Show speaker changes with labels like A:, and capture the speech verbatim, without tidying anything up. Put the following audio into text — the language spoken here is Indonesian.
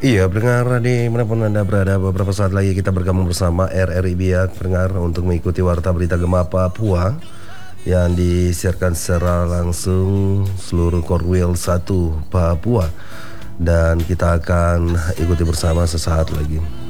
A: Iya, pendengar di manapun Anda berada, beberapa saat lagi kita bergabung bersama R R I Biak, pendengar, untuk mengikuti Warta Berita Gema Papua yang disiarkan secara langsung seluruh Korwil satu Papua. Dan kita akan ikuti bersama sesaat lagi.